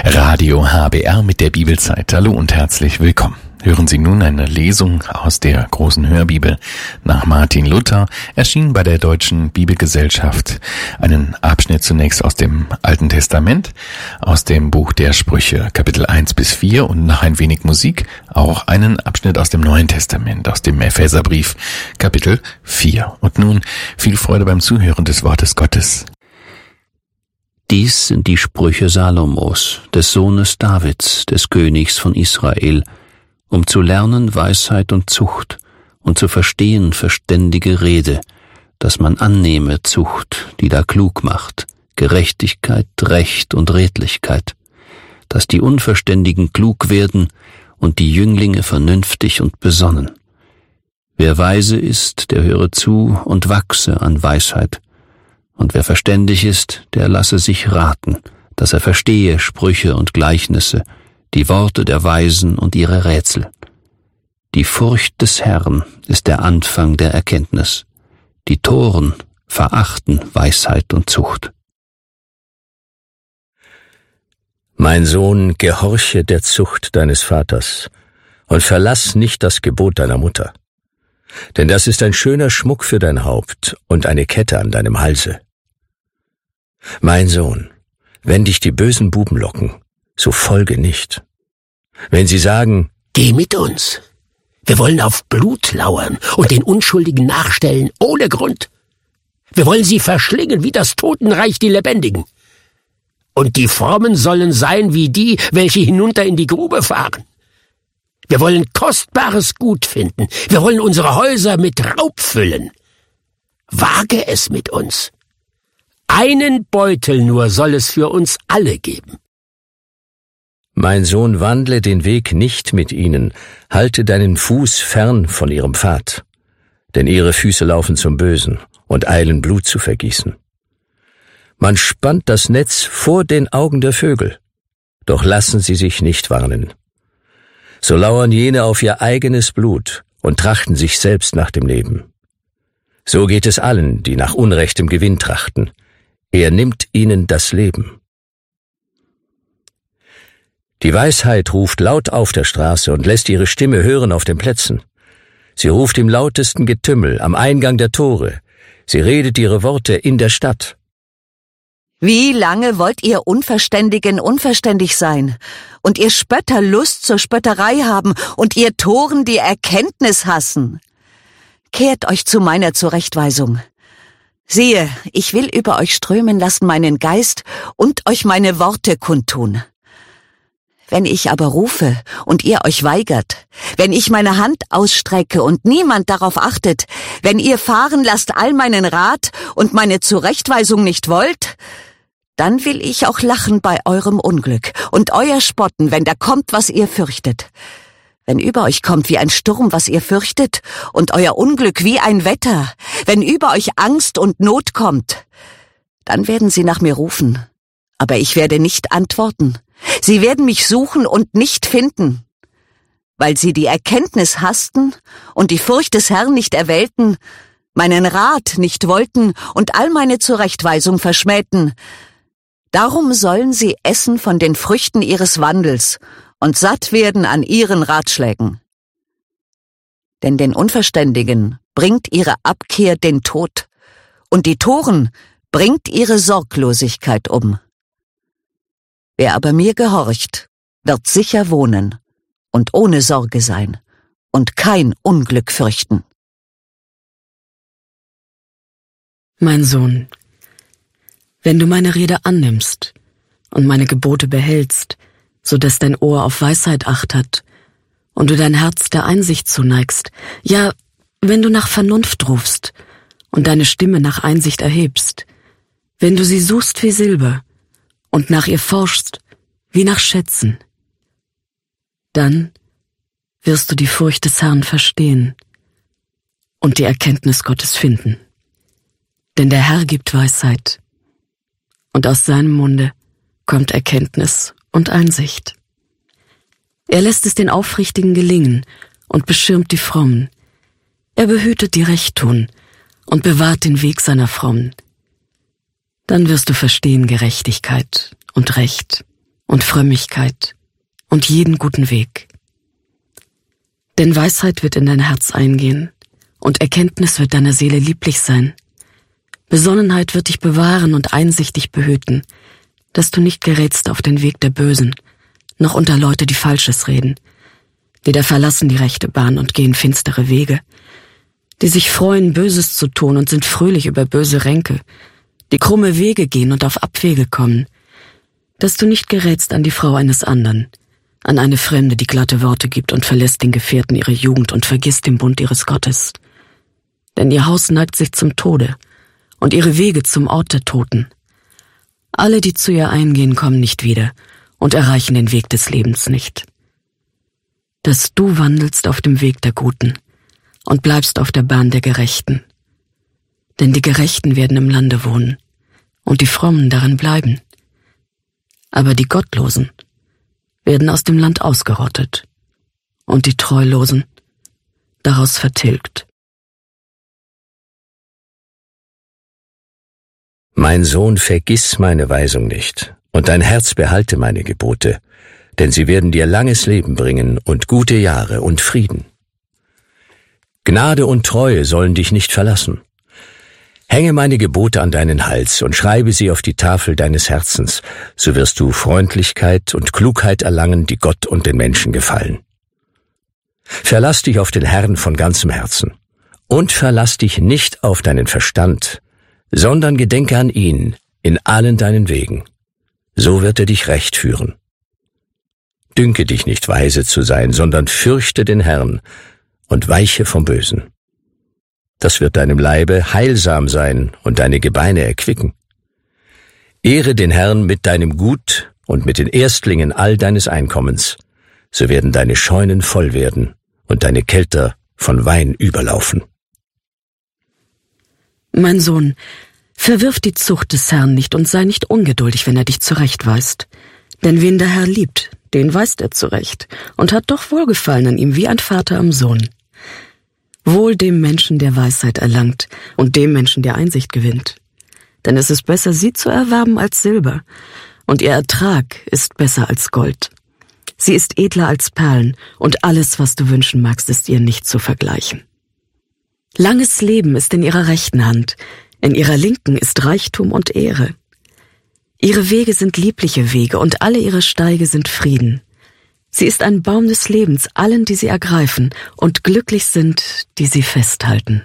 Radio HBR mit der Bibelzeit. Hallo und herzlich willkommen. Hören Sie nun eine Lesung aus der großen Hörbibel nach Martin Luther, erschienen bei der Deutschen Bibelgesellschaft. Einen Abschnitt zunächst aus dem Alten Testament, aus dem Buch der Sprüche, Kapitel 1 bis 4 und nach ein wenig Musik auch einen Abschnitt aus dem Neuen Testament, aus dem Epheserbrief, Kapitel 4. Und nun viel Freude beim Zuhören des Wortes Gottes. Dies sind die Sprüche Salomos, des Sohnes Davids, des Königs von Israel, um zu lernen Weisheit und Zucht und zu verstehen verständige Rede, dass man annehme Zucht, die da klug macht, Gerechtigkeit, Recht und Redlichkeit, dass die Unverständigen klug werden und die Jünglinge vernünftig und besonnen. Wer weise ist, der höre zu und wachse an Weisheit, und wer verständig ist, der lasse sich raten, dass er verstehe Sprüche und Gleichnisse, die Worte der Weisen und ihre Rätsel. Die Furcht des Herrn ist der Anfang der Erkenntnis. Die Toren verachten Weisheit und Zucht. Mein Sohn, gehorche der Zucht deines Vaters und verlass nicht das Gebot deiner Mutter. Denn das ist ein schöner Schmuck für dein Haupt und eine Kette an deinem Halse. Mein Sohn, wenn dich die bösen Buben locken, so folge nicht. Wenn sie sagen, geh mit uns, wir wollen auf Blut lauern und den Unschuldigen nachstellen ohne Grund. Wir wollen sie verschlingen wie das Totenreich die Lebendigen. Und die Frommen sollen sein wie die, welche hinunter in die Grube fahren. Wir wollen kostbares Gut finden, wir wollen unsere Häuser mit Raub füllen. Wage es mit uns. Einen Beutel nur soll es für uns alle geben. Mein Sohn, wandle den Weg nicht mit ihnen, halte deinen Fuß fern von ihrem Pfad, denn ihre Füße laufen zum Bösen und eilen Blut zu vergießen. Man spannt das Netz vor den Augen der Vögel, doch lassen sie sich nicht warnen. So lauern jene auf ihr eigenes Blut und trachten sich selbst nach dem Leben. So geht es allen, die nach unrechtem Gewinn trachten. Er nimmt ihnen das Leben. Die Weisheit ruft laut auf der Straße und lässt ihre Stimme hören auf den Plätzen. Sie ruft im lautesten Getümmel am Eingang der Tore. Sie redet ihre Worte in der Stadt. Wie lange wollt ihr Unverständigen unverständig sein und ihr Spötter Lust zur Spötterei haben und ihr Toren die Erkenntnis hassen? Kehrt euch zu meiner Zurechtweisung. Siehe, ich will über euch strömen lassen meinen Geist und euch meine Worte kundtun. Wenn ich aber rufe und ihr euch weigert, wenn ich meine Hand ausstrecke und niemand darauf achtet, wenn ihr fahren lasst all meinen Rat und meine Zurechtweisung nicht wollt, dann will ich auch lachen bei eurem Unglück und euer Spotten, wenn da kommt, was ihr fürchtet. Wenn über euch kommt wie ein Sturm, was ihr fürchtet, und euer Unglück wie ein Wetter, wenn über euch Angst und Not kommt, dann werden sie nach mir rufen, aber ich werde nicht antworten. Sie werden mich suchen und nicht finden, weil sie die Erkenntnis hassten und die Furcht des Herrn nicht erwählten, meinen Rat nicht wollten und all meine Zurechtweisung verschmähten. Darum sollen sie essen von den Früchten ihres Wandels und satt werden an ihren Ratschlägen. Denn den Unverständigen bringt ihre Abkehr den Tod, und die Toren bringt ihre Sorglosigkeit um. Wer aber mir gehorcht, wird sicher wohnen und ohne Sorge sein und kein Unglück fürchten. Mein Sohn, wenn du meine Rede annimmst und meine Gebote behältst, so dass dein Ohr auf Weisheit Acht hat und du dein Herz der Einsicht zuneigst, ja, wenn du nach Vernunft rufst und deine Stimme nach Einsicht erhebst, wenn du sie suchst wie Silber und nach ihr forschst wie nach Schätzen, dann wirst du die Furcht des Herrn verstehen und die Erkenntnis Gottes finden. Denn der Herr gibt Weisheit, und aus seinem Munde kommt Erkenntnis und Einsicht. Er lässt es den Aufrichtigen gelingen und beschirmt die Frommen. Er behütet die Recht tun und bewahrt den Weg seiner Frommen. Dann wirst du verstehen Gerechtigkeit und Recht und Frömmigkeit und jeden guten Weg. Denn Weisheit wird in dein Herz eingehen und Erkenntnis wird deiner Seele lieblich sein. Besonnenheit wird dich bewahren und Einsicht dich behüten, dass du nicht gerätst auf den Weg der Bösen, noch unter Leute, die Falsches reden, die da verlassen die rechte Bahn und gehen finstere Wege, die sich freuen, Böses zu tun und sind fröhlich über böse Ränke, die krumme Wege gehen und auf Abwege kommen, dass du nicht gerätst an die Frau eines anderen, an eine Fremde, die glatte Worte gibt und verlässt den Gefährten ihre Jugend und vergisst den Bund ihres Gottes. Denn ihr Haus neigt sich zum Tode und ihre Wege zum Ort der Toten. Alle, die zu ihr eingehen, kommen nicht wieder und erreichen den Weg des Lebens nicht. Dass du wandelst auf dem Weg der Guten und bleibst auf der Bahn der Gerechten. Denn die Gerechten werden im Lande wohnen und die Frommen darin bleiben. Aber die Gottlosen werden aus dem Land ausgerottet und die Treulosen daraus vertilgt. Mein Sohn, vergiss meine Weisung nicht, und dein Herz behalte meine Gebote, denn sie werden dir langes Leben bringen und gute Jahre und Frieden. Gnade und Treue sollen dich nicht verlassen. Hänge meine Gebote an deinen Hals und schreibe sie auf die Tafel deines Herzens, so wirst du Freundlichkeit und Klugheit erlangen, die Gott und den Menschen gefallen. Verlass dich auf den Herrn von ganzem Herzen und verlass dich nicht auf deinen Verstand, sondern gedenke an ihn in allen deinen Wegen. So wird er dich recht führen. Dünke dich nicht weise zu sein, sondern fürchte den Herrn und weiche vom Bösen. Das wird deinem Leibe heilsam sein und deine Gebeine erquicken. Ehre den Herrn mit deinem Gut und mit den Erstlingen all deines Einkommens, so werden deine Scheunen voll werden und deine Kelter von Wein überlaufen. Mein Sohn, verwirf die Zucht des Herrn nicht und sei nicht ungeduldig, wenn er dich zurechtweist. Denn wen der Herr liebt, den weist er zurecht und hat doch Wohlgefallen an ihm wie ein Vater am Sohn. Wohl dem Menschen, der Weisheit erlangt und dem Menschen, der Einsicht gewinnt. Denn es ist besser, sie zu erwerben als Silber, und ihr Ertrag ist besser als Gold. Sie ist edler als Perlen, und alles, was du wünschen magst, ist ihr nicht zu vergleichen. Langes Leben ist in ihrer rechten Hand, in ihrer linken ist Reichtum und Ehre. Ihre Wege sind liebliche Wege und alle ihre Steige sind Frieden. Sie ist ein Baum des Lebens allen, die sie ergreifen, und glücklich sind, die sie festhalten.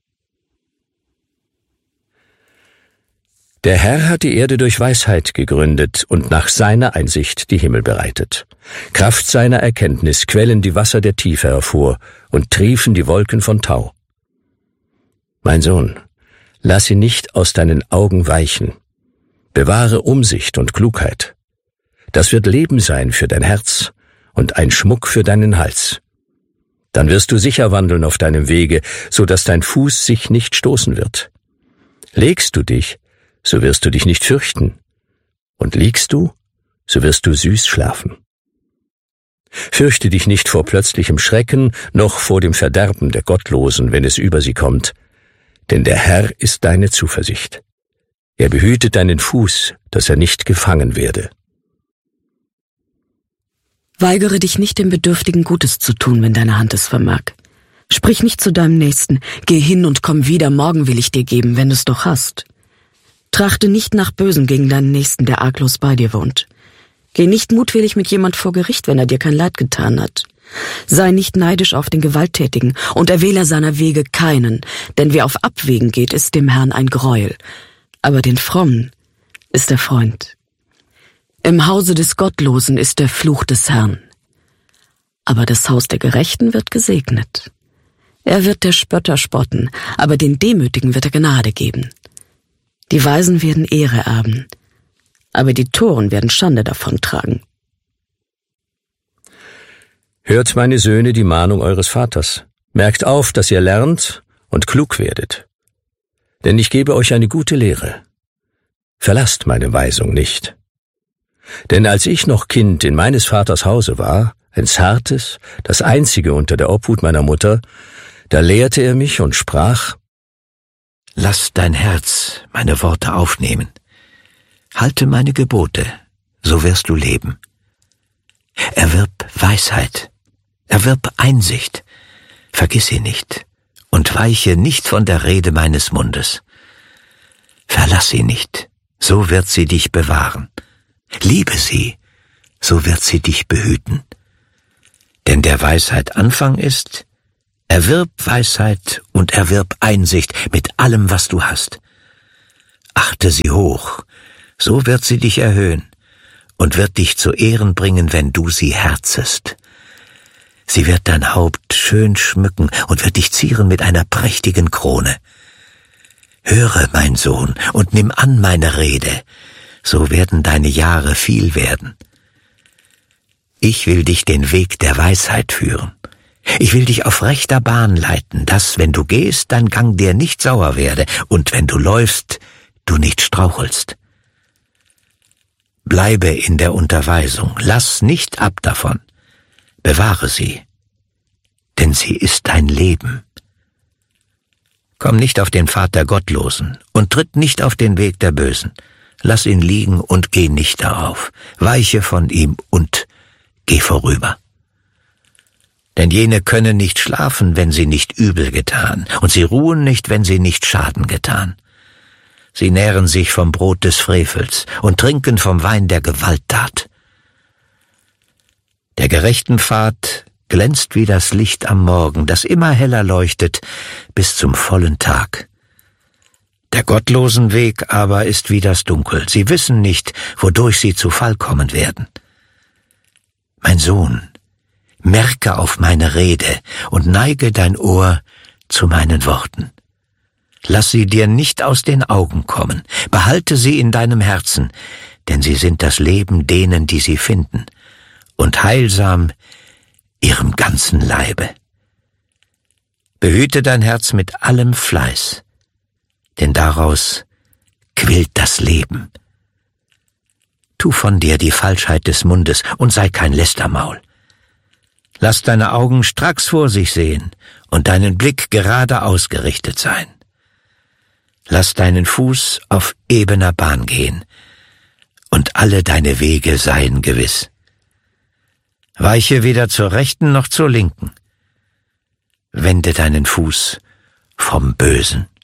Der Herr hat die Erde durch Weisheit gegründet und nach seiner Einsicht die Himmel bereitet. Kraft seiner Erkenntnis quellen die Wasser der Tiefe hervor und triefen die Wolken von Tau. Mein Sohn, lass sie nicht aus deinen Augen weichen. Bewahre Umsicht und Klugheit. Das wird Leben sein für dein Herz und ein Schmuck für deinen Hals. Dann wirst du sicher wandeln auf deinem Wege, so dass dein Fuß sich nicht stoßen wird. Legst du dich, so wirst du dich nicht fürchten. Und liegst du, so wirst du süß schlafen. Fürchte dich nicht vor plötzlichem Schrecken, noch vor dem Verderben der Gottlosen, wenn es über sie kommt. Denn der Herr ist deine Zuversicht. Er behütet deinen Fuß, dass er nicht gefangen werde. Weigere dich nicht, dem Bedürftigen Gutes zu tun, wenn deine Hand es vermag. Sprich nicht zu deinem Nächsten, geh hin und komm wieder, morgen will ich dir geben, wenn du es doch hast. Trachte nicht nach Bösem gegen deinen Nächsten, der arglos bei dir wohnt. Geh nicht mutwillig mit jemand vor Gericht, wenn er dir kein Leid getan hat. Sei nicht neidisch auf den Gewalttätigen und erwähle seiner Wege keinen, denn wer auf Abwegen geht, ist dem Herrn ein Greuel. Aber den Frommen ist er Freund. Im Hause des Gottlosen ist der Fluch des Herrn. Aber das Haus der Gerechten wird gesegnet. Er wird der Spötter spotten, aber den Demütigen wird er Gnade geben. Die Weisen werden Ehre erben, aber die Toren werden Schande davontragen. Hört, meine Söhne, die Mahnung eures Vaters. Merkt auf, dass ihr lernt und klug werdet. Denn ich gebe euch eine gute Lehre. Verlasst meine Weisung nicht. Denn als ich noch Kind in meines Vaters Hause war, ein zartes, das einzige unter der Obhut meiner Mutter, da lehrte er mich und sprach: Lass dein Herz meine Worte aufnehmen. Halte meine Gebote, so wirst du leben. Erwirb Weisheit, erwirb Einsicht, vergiss sie nicht und weiche nicht von der Rede meines Mundes. Verlass sie nicht, so wird sie dich bewahren. Liebe sie, so wird sie dich behüten. Denn der Weisheit Anfang ist, erwirb Weisheit und erwirb Einsicht mit allem, was du hast. Achte sie hoch, so wird sie dich erhöhen und wird dich zu Ehren bringen, wenn du sie herzest. Sie wird dein Haupt schön schmücken und wird dich zieren mit einer prächtigen Krone. Höre, mein Sohn, und nimm an meine Rede, so werden deine Jahre viel werden. Ich will dich den Weg der Weisheit führen. Ich will dich auf rechter Bahn leiten, dass, wenn du gehst, dein Gang dir nicht sauer werde, und wenn du läufst, du nicht strauchelst. Bleibe in der Unterweisung, lass nicht ab davon, bewahre sie, denn sie ist dein Leben. Komm nicht auf den Pfad der Gottlosen und tritt nicht auf den Weg der Bösen. Lass ihn liegen und geh nicht darauf, weiche von ihm und geh vorüber. Denn jene können nicht schlafen, wenn sie nicht übel getan, und sie ruhen nicht, wenn sie nicht Schaden getan. Sie nähren sich vom Brot des Frevels und trinken vom Wein der Gewalttat. Der gerechten Pfad glänzt wie das Licht am Morgen, das immer heller leuchtet bis zum vollen Tag. Der gottlosen Weg aber ist wie das Dunkel. Sie wissen nicht, wodurch sie zu Fall kommen werden. Mein Sohn, merke auf meine Rede und neige dein Ohr zu meinen Worten. Lass sie dir nicht aus den Augen kommen, behalte sie in deinem Herzen, denn sie sind das Leben denen, die sie finden, und heilsam ihrem ganzen Leibe. Behüte dein Herz mit allem Fleiß, denn daraus quillt das Leben. Tu von dir die Falschheit des Mundes und sei kein Lästermaul. Lass deine Augen stracks vor sich sehen und deinen Blick gerade ausgerichtet sein. Lass deinen Fuß auf ebener Bahn gehen und alle deine Wege seien gewiss. Weiche weder zur Rechten noch zur Linken. Wende deinen Fuß vom Bösen.